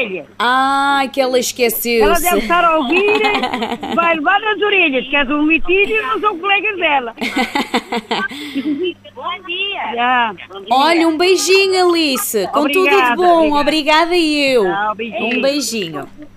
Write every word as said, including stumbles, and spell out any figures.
orelhas. Ai, que ela Ela esqueceu-se. deve estar a ouvir, vai levar nas orelhas, que és um mitilho e não são colegas dela. Bom dia. Já. Olha, um beijinho, Alice. Com tudo de Obrigada, bom. obrigada. Obrigada e eu. Tchau, beijinho. Um beijinho.